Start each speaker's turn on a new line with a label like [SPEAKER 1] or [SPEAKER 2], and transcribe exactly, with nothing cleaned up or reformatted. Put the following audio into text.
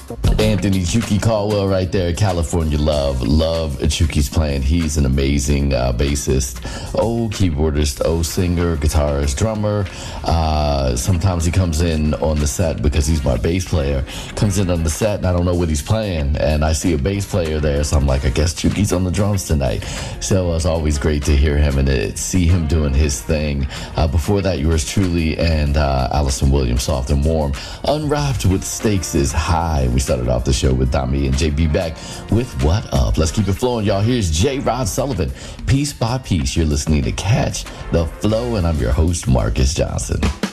[SPEAKER 1] Anthony Chucky Caldwell right there, California Love. Love Chucky's playing. He's an amazing uh, bassist, oh keyboardist, oh singer, guitarist, drummer. Uh, sometimes he comes in on the set because he's my bass player. Comes in on the set and I don't know what he's playing. And I see a bass player there, so I'm like, I guess Chucky's on the drums tonight. So it's always great to hear him and it, see him doing his thing. Uh, before that, yours truly and uh, Allison Williams, Soft and Warm. Unwrapped with Stakes is High. We started off the show with Dami and J B back with What Up. Let's keep it flowing, y'all. Here's J. Rod Sullivan. Piece by piece, you're listening to Catch the Flow, and I'm your host, Marcus Johnson.